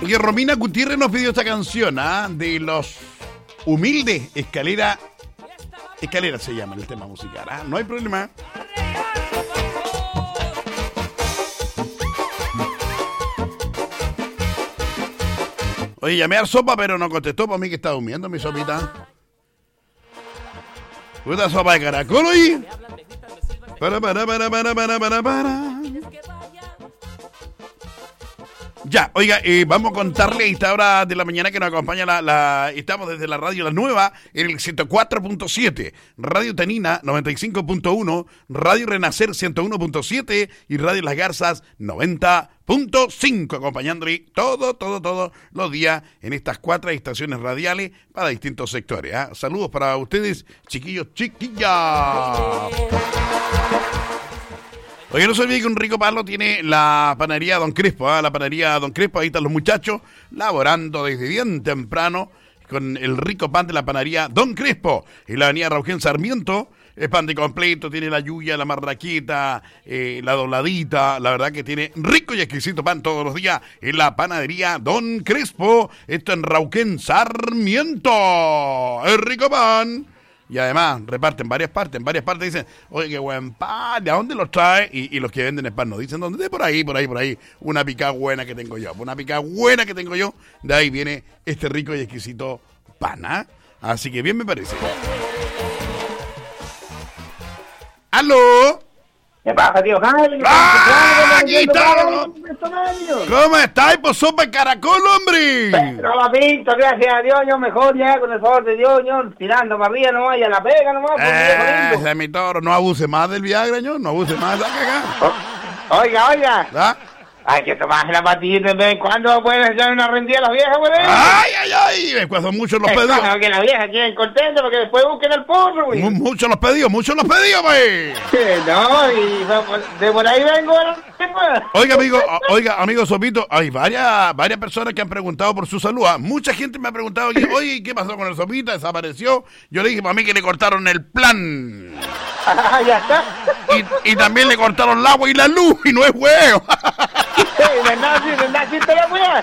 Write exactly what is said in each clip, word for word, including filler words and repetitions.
Oye, Romina Gutiérrez nos pidió esta canción, ¿ah? De Los Humildes, Escalera. Escalera se llama el tema musical, ¿ah? No hay problema. Oye, llamé a Sopa, pero no contestó para mí que está durmiendo mi sopita. ¿Una sopa de caracol, oye? Para, para, para, para, para, para, para. Ya, oiga, eh, vamos a contarle a esta hora de la mañana que nos acompaña la, la... Estamos desde la radio La Nueva en el ciento cuatro punto siete, Radio Tanina noventa y cinco punto uno, Radio Renacer ciento uno punto siete y Radio Las Garzas noventa punto cinco, acompañándole todo, todo, todos los días en estas cuatro estaciones radiales para distintos sectores. ¿eh? Saludos para ustedes, chiquillos, chiquillas. Oye, no se olvide que un rico palo tiene la panadería Don Crespo, ¿eh? La panadería Don Crespo, ahí están los muchachos laborando desde bien temprano con el rico pan de la panadería Don Crespo, en la avenida Raúl Sarmiento. Es pan de completo, tiene la yuya, la marraqueta, eh, la dobladita, la verdad que tiene rico y exquisito pan todos los días en la panadería Don Crespo, esto en Rauquén Sarmiento, el rico pan. Y además reparten varias partes, en varias partes dicen, oye, qué buen pan, ¿de dónde los trae? Y, y los que venden el pan no dicen dónde, de por ahí, por ahí, por ahí, una picada buena que tengo yo, una picada buena que tengo yo, de ahí viene este rico y exquisito pan, ¿eh? Así que bien me parece. ¡Aló! ¿Qué pasa, tío Jaime? ¡Ah! ¡Aquí está! ¿Cómo estáis? Pues sopa de caracol, hombre. Pero papito, gracias a Dios, yo mejor ya, con el favor de Dios, yo tirando para arriba nomás y a la pega nomás. Eh, ese es mi toro, no abuse más del Viagra, yo, no abuse más de la cagada. Oh, oiga, oiga. ¿Ah? Hay que tomarse la patita de vez en cuando, pueden echar una rendida a las viejas, güey. ¡Ay, ay, ay! Cuando muchos los pedidos. Claro, que las viejas queden contentas porque después busquen el porro, güey. Muchos los pedidos, muchos los pedidos, güey. No, y de por ahí vengo. Oiga, amigo, oiga, amigo Sopito, hay varias, varias personas que han preguntado por su salud. ¿eh? Mucha gente me ha preguntado, oye, ¿qué pasó con el Sopita? ¿Desapareció? Yo le dije, para mí que le cortaron el plan. Ah, ya está. Y, y también le cortaron el agua y la luz, y no es huevo. Sí, verdad, sí, verdad, sí, te la weá.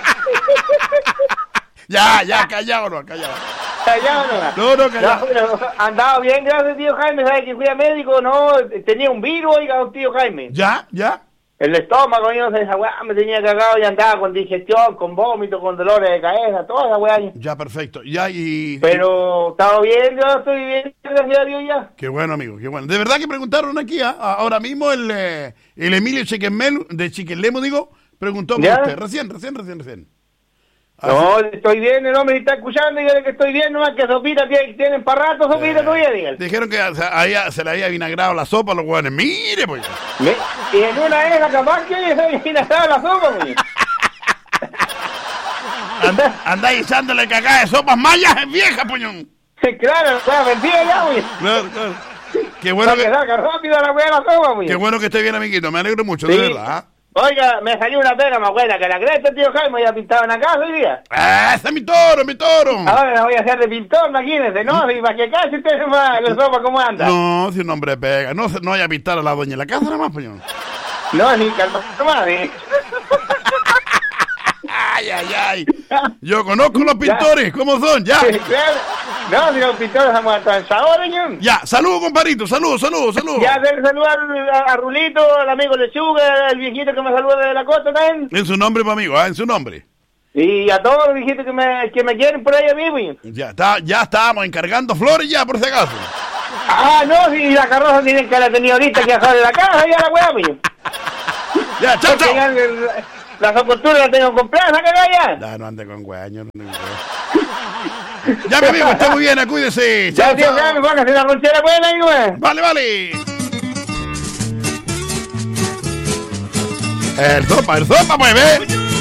Ya, ya, callado, no, callado. Callado, no. No, no, callado. No, andaba bien, gracias, tío Jaime. ¿Sabes que fui a médico? No, tenía un virus, oiga, tío Jaime. ¿Ya? ¿Ya? El estómago, yo no sé, esa weá me tenía cagado y andaba con digestión, con vómito, con dolores de cabeza, toda esa weá. Ya, perfecto. Ya, y... Pero, estaba bien, yo estoy bien, gracias a Dios ya. Qué bueno, amigo, qué bueno. De verdad que preguntaron aquí, ¿eh? Ahora mismo el, eh, el Emilio Chiquenmelu, de Chiquenlemo, digo, preguntó por ¿Ya? usted. Recién, recién, recién, recién. Así. No, estoy bien, el hombre está escuchando, dígale que estoy bien, nomás que sopita tienen para rato, sopita eh, todavía, dígale. Dijeron que o sea, había, se le había vinagrado la sopa a los hueones. Mire, pues. ¿Me? Y en una de esas capaz que se había vinagrado la sopa, pues. And, andáis echándole cagada de sopas mayas en vieja, puñón. Claro, está mentira ya, pues. Claro, claro. Qué bueno que, que, saca rápido la hueá de la sopa, pues. Qué bueno que esté bien, amiguito, me alegro mucho, sí. de verdad. ¿eh? Oiga, me salió una pega más buena que la cresta, tío Jaime, ya pintaba en la casa hoy día. ¡Ah, ese es mi toro, mi toro! Ahora la voy a hacer de pintor, imagínese, ¿no? Y para que casi usted se va la sopa, ¿cómo anda? No, si un hombre pega, no, no vaya a pintar a la doña en la casa nada más, puñón. No, ni calma, más, ¿eh? Ay, ay, ay. Yo conozco los pintores, ¿cómo son? Ya. Sí, claro. No, si los pintores han muerto en sabor, señor. Ya, saludos, compadrito, saludos, saludos, saludos. Ya, hacer saludar a, a Rulito, al amigo Lechuga, al viejito que me saluda desde la costa también. En su nombre, mi amigo, ¿eh? En su nombre. Y a todos los viejitos que me, que me quieren por ahí a mí, pues. Ya, está, ya estábamos encargando flores ya, por si acaso. Ah, no, si la carroza tienen que la tenía ahorita que hacer de la casa, ya la weá, pues. Ya, chao, chao. La soportura la tengo comprada, sácala ya. No, no ande con guaño, no ande con guaño. Ya, mi amigo, está muy bien, cuídese. Chao, tío, ya, me van a hacer la ronchera buena ahí, güey. Vale, vale. El sopa, el sopa, pues, ve.